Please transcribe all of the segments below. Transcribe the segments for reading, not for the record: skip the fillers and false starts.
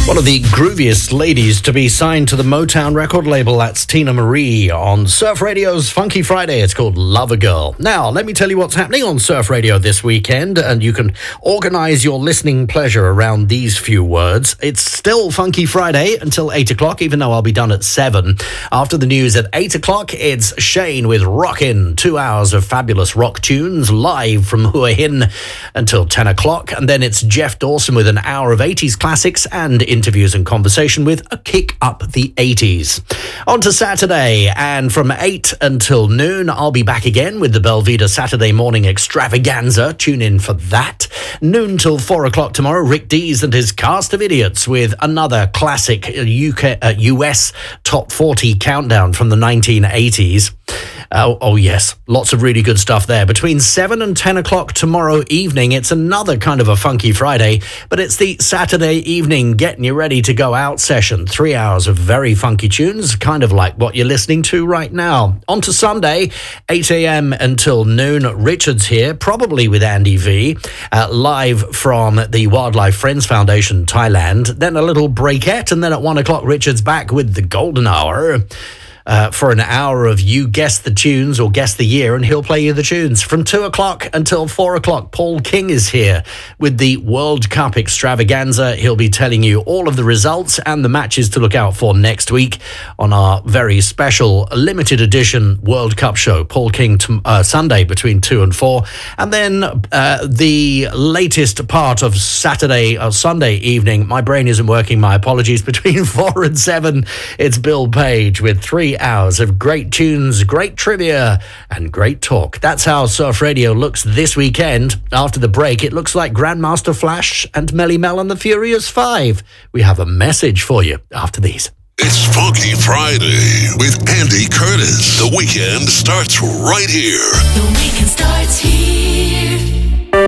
One of the grooviest ladies to be signed to the Motown record label, that's Tina Marie on Surf Radio's Funky Friday. It's called Lover Girl. Now, let me tell you what's happening on Surf Radio this weekend, and you can organise your listening pleasure around these few words. It's still Funky Friday until 8 o'clock, even though I'll be done at 7. After the news at 8 o'clock, it's Shane with Rockin', 2 hours of fabulous rock tunes live from Hua Hin until 10 o'clock. And then it's Jeff Dawson with an hour of 80s classics and interviews and conversation with a kick up the 80s. On to Saturday, and from 8 until noon, I'll be back again with the Belvedere Saturday Morning Extravaganza. Tune in for that. Noon till 4 o'clock tomorrow, Rick Dees and his cast of idiots with another classic US Top 40 countdown from the 1980s. Oh, yes, lots of really good stuff there. Between 7 and 10 o'clock tomorrow evening, it's another kind of a Funky Friday, but it's the Saturday evening getting you ready to go out session. 3 hours of very funky tunes, kind of like what you're listening to right now. On to Sunday, 8 a.m. until noon. Richard's here, probably with Andy V, live from the Wildlife Friends Foundation, Thailand. Then a little breakette, and then at 1 o'clock, Richard's back with the Golden Hour. For an hour of you guess the tunes or guess the year, and he'll play you the tunes. From 2 o'clock until 4 o'clock, Paul King is here with the World Cup Extravaganza. He'll be telling you all of the results and the matches to look out for next week on our very special limited edition World Cup show. Paul King Sunday between 2 and 4. And then the latest part of Sunday evening, my brain isn't working, my apologies, between 4 and 7, it's Bill Page with 3 hours of great tunes, great trivia, and great talk. That's how Surf Radio looks this weekend. After the break, it looks like Grandmaster Flash and Melly Mel and the Furious 5. We have a message for you after these. It's Funky Friday with Andy Curtis. The weekend starts right here. The weekend starts here.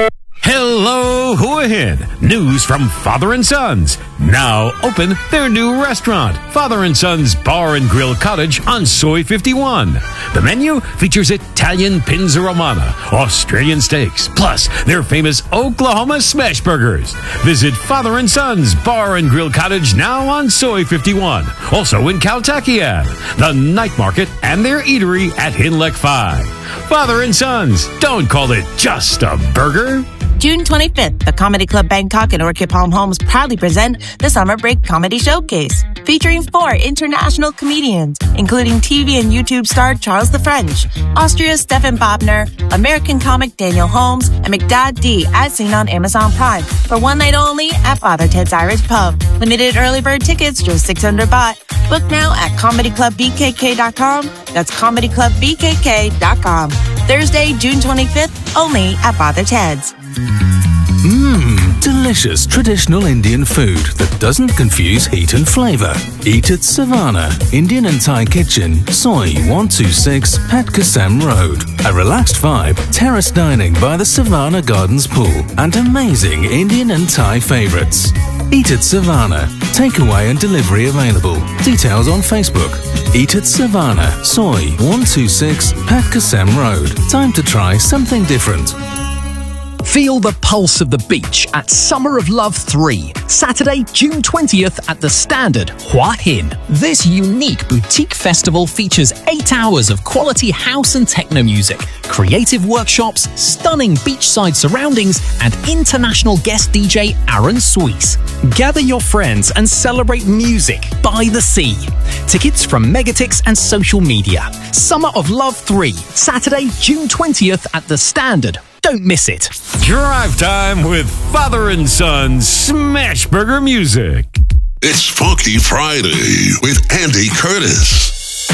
Hello, Hua Hin. News from Father and Sons. Now open their new restaurant, Father and Sons Bar and Grill Cottage on Soy 51. The menu features Italian Pinza Romana, Australian steaks, plus their famous Oklahoma smash burgers. Visit Father and Sons Bar and Grill Cottage now on Soy 51. Also in Kaltakian, the night market, and their eatery at Hinlek 5. Father and Sons, don't call it just a burger. June 25th, the Comedy Club Bangkok and Orchid Palm Homes proudly present the Summer Break Comedy Showcase, featuring 4 international comedians, including TV and YouTube star Charles the French, Austria's Stefan Bobner, American comic Daniel Holmes, and McDad D, as seen on Amazon Prime, for one night only at Father Ted's Irish Pub. Limited early bird tickets, just 600 baht. Book now at comedyclubbkk.com. That's comedyclubbkk.com. Thursday, June 25th, only at Father Ted's. Delicious traditional Indian food that doesn't confuse heat and flavour. Eat at Savannah, Indian and Thai Kitchen, Soy 126, Pat Kasem Road. A relaxed vibe, terrace dining by the Savannah Gardens pool, and amazing Indian and Thai favourites. Eat at Savannah. Takeaway and delivery available. Details on Facebook. Eat at Savannah, Soy 126, Pat Kasem Road. Time to try something different. Feel the pulse of the beach at Summer of Love 3, Saturday, June 20th at the Standard, Hua Hin. This unique boutique festival features 8 hours of quality house and techno music, creative workshops, stunning beachside surroundings, and international guest DJ Aaron Suisse. Gather your friends and celebrate music by the sea. Tickets from Megatix and social media. Summer of Love 3, Saturday, June 20th at the Standard. Don't miss it. Drive time with Father and Son Smash Burger Music. It's Funky Friday with Andy Curtis.